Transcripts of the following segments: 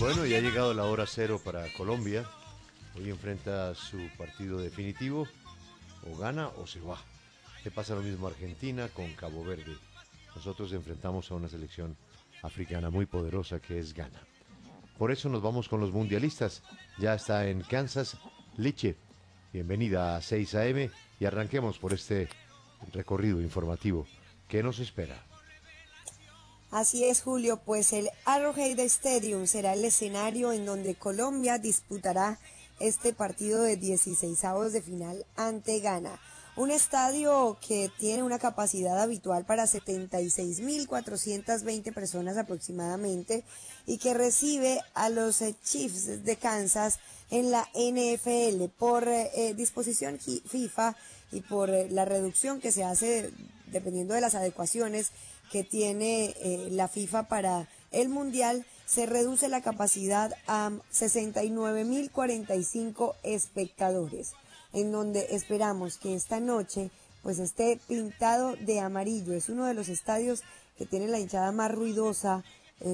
Bueno, ya ha llegado la hora cero para Colombia. Hoy enfrenta su partido definitivo. O gana o se va. Le pasa lo mismo a Argentina con Cabo Verde. Nosotros enfrentamos a una selección africana muy poderosa que es Ghana. Por eso nos vamos con los mundialistas. Ya está en Kansas, Liche. Bienvenida a 6 AM y arranquemos por este recorrido informativo. ¿Qué nos espera? Así es, Julio, pues el Arrowhead Stadium será el escenario en donde Colombia disputará este partido de 16avos de final ante Ghana. Un estadio que tiene una capacidad habitual para 76.420 personas aproximadamente y que recibe a los Chiefs de Kansas en la NFL por disposición FIFA y por la reducción que se hace dependiendo de las adecuaciones que tiene la FIFA para el Mundial, se reduce la capacidad a 69.045 espectadores, en donde esperamos que esta noche pues esté pintado de amarillo. Es uno de los estadios que tiene la hinchada más ruidosa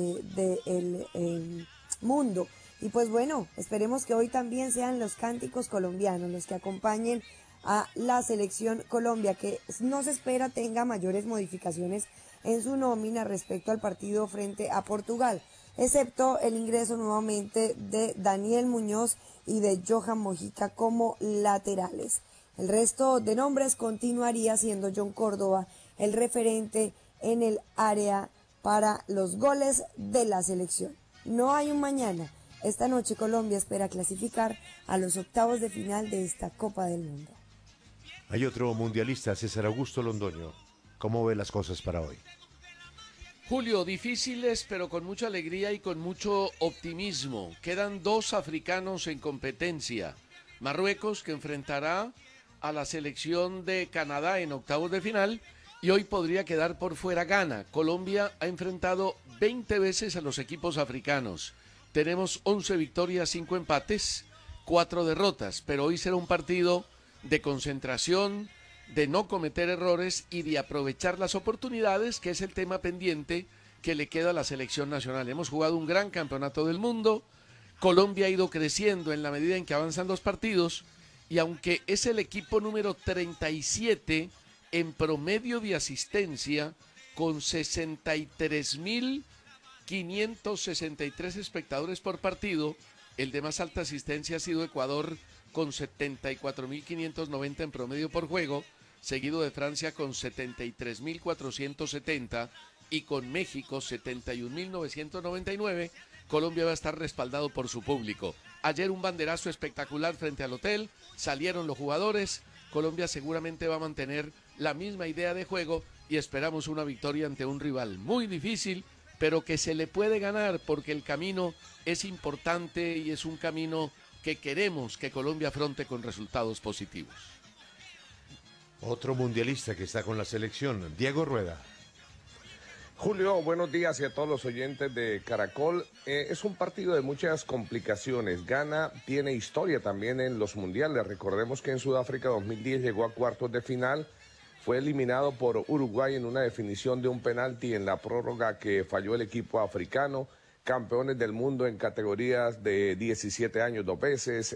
del mundo. Y pues bueno, esperemos que hoy también sean los cánticos colombianos los que acompañen a la selección Colombia, que no se espera tenga mayores modificaciones en su nómina respecto al partido frente a Portugal, excepto el ingreso nuevamente de Daniel Muñoz y de Johan Mojica como laterales. El resto de nombres continuaría siendo John Córdoba el referente en el área para los goles de la selección. No hay un mañana. Esta noche Colombia espera clasificar a los octavos de final de esta Copa del Mundo. Hay otro mundialista, César Augusto Londoño. ¿Cómo ve las cosas para hoy? Julio, difíciles pero con mucha alegría y con mucho optimismo. Quedan dos africanos en competencia. Marruecos, que enfrentará a la selección de Canadá en octavos de final, y hoy podría quedar por fuera Ghana. Colombia ha enfrentado 20 veces a los equipos africanos. Tenemos 11 victorias, 5 empates, 4 derrotas, pero hoy será un partido de concentración, de no cometer errores y de aprovechar las oportunidades, que es el tema pendiente que le queda a la selección nacional. Hemos jugado un gran campeonato del mundo, Colombia ha ido creciendo en la medida en que avanzan los partidos, y aunque es el equipo número 37 en promedio de asistencia, con 63.563 espectadores por partido, el de más alta asistencia ha sido Ecuador con 74.590 en promedio por juego, seguido de Francia con 73.470 y con México 71.999. Colombia va a estar respaldado por su público. Ayer un banderazo espectacular frente al hotel, salieron los jugadores, Colombia seguramente va a mantener la misma idea de juego y esperamos una victoria ante un rival muy difícil, pero que se le puede ganar porque el camino es importante y es un camino que queremos que Colombia afronte con resultados positivos. Otro mundialista que está con la selección, Diego Rueda. Julio, buenos días y a todos los oyentes de Caracol. Es un partido de muchas complicaciones. Ghana tiene historia también en los mundiales. Recordemos que en Sudáfrica 2010 llegó a cuartos de final. Fue eliminado por Uruguay en una definición de un penalti en la prórroga que falló el equipo africano. Campeones del mundo en categorías de 17 años 2 veces,